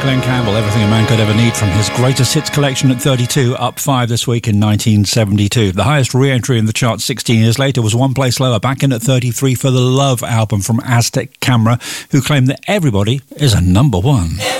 Glenn Campbell, Everything a Man Could Ever Need, from his greatest hits collection at 32, up 5 this week in 1972. The highest re-entry in the chart 16 years later was one place lower, back in at 33 for the Love album from Aztec Camera, who claimed that Everybody is a number one.